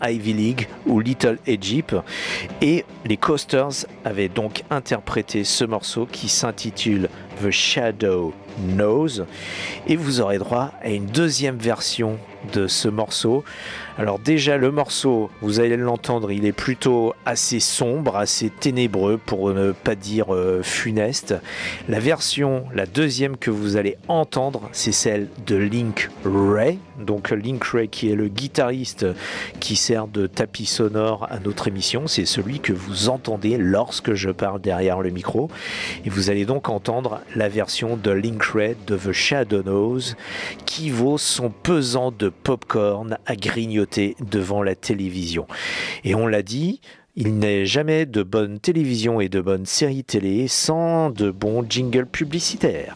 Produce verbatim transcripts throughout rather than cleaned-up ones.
Ivy League ou Little Egypt. Et les Coasters avaient donc interprété ce morceau qui s'intitule The Shadow Knows. Et vous aurez droit à une deuxième version de ce morceau. Alors déjà le morceau, vous allez l'entendre, il est plutôt assez sombre, assez ténébreux pour ne pas dire euh, funeste. La version, la deuxième que vous allez entendre, c'est celle de Link Wray. Donc Link Wray qui est le guitariste qui sert de tapis sonore à notre émission, c'est celui que vous entendez lorsque je parle derrière le micro. Et vous allez donc entendre la version de Link Wray de The Shadow Knows qui vaut son pesant de popcorn à grignoter devant la télévision. Et on l'a dit, il n'est jamais de bonne télévision et de bonnes séries télé sans de bons jingles publicitaires.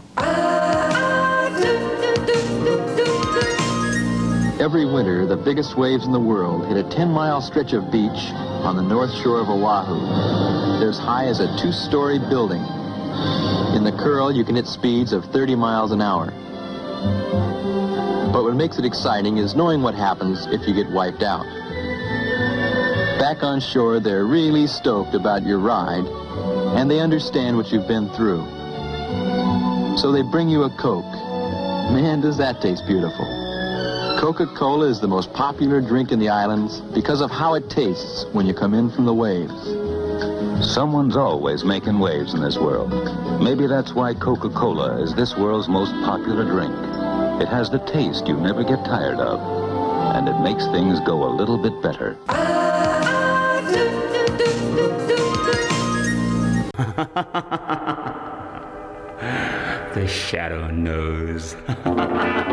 Every winter, the biggest waves in the world hit a ten-mile stretch of beach on the north shore of Oahu. They're as high as a two-story building. In the curl, you can hit speeds of thirty miles an hour. But what makes it exciting is knowing what happens if you get wiped out. Back on shore, they're really stoked about your ride, and they understand what you've been through. So they bring you a Coke. Man, does that taste beautiful. Coca-Cola is the most popular drink in the islands because of how it tastes when you come in from the waves. Someone's always making waves in this world. Maybe that's why Coca-Cola is this world's most popular drink. It has the taste you never get tired of, and it makes things go a little bit better. The Shadow Knows.